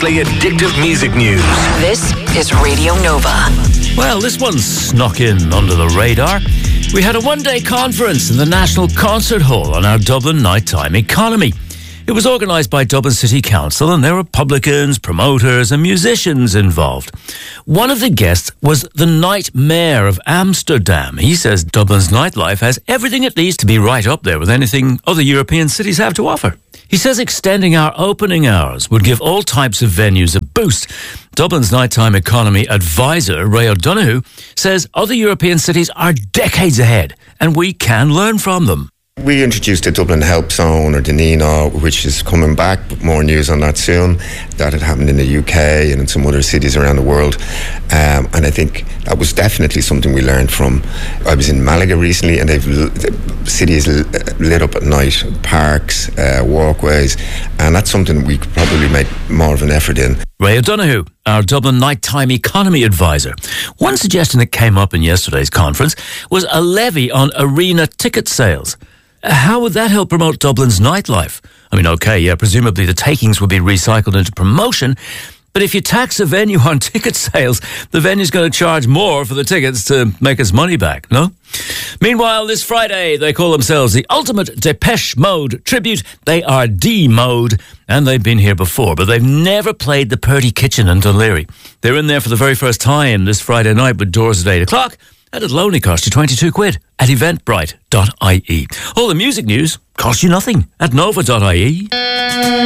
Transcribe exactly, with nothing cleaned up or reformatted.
dangerously addictive music news. This is Radio Nova. Well, this one snuck in under the radar. We had a one-day conference in the National Concert Hall on our Dublin nighttime economy. It was organised by Dublin City Council, and there were publicans, promoters and musicians involved. One of the guests was the Night Mayor of Amsterdam. He says Dublin's nightlife has everything it needs to be right up there with anything other European cities have to offer. He says extending our opening hours would give all types of venues a boost. Dublin's nighttime economy advisor, Ray O'Donoghue, says other European cities are decades ahead and we can learn from them. We introduced the Dublin Help Zone, or the Nino, which is coming back, but more news on that soon. That had happened in the U K and in some other cities around the world. Um, and I think that was definitely something we learned from. I was in Malaga recently, and they've the city is lit up at night, parks, uh, walkways, and that's something we could probably make more of an effort in. Ray O'Donoghue, our Dublin nighttime economy advisor. One suggestion that came up in yesterday's conference was a levy on arena ticket sales. How would that help promote Dublin's nightlife? I mean, OK, yeah, presumably the takings would be recycled into promotion, but if you tax a venue on ticket sales, the venue's going to charge more for the tickets to make its money back, no? Meanwhile, this Friday, they call themselves the Ultimate Depeche Mode Tribute. They are D-Mode, and they've been here before, but they've never played the Purdy Kitchen in Dún Laoghaire. They're in there for the very first time this Friday night with doors at eight o'clock. And it'll only cost you twenty-two quid at eventbrite dot I E. All the music news costs you nothing at nova dot I E.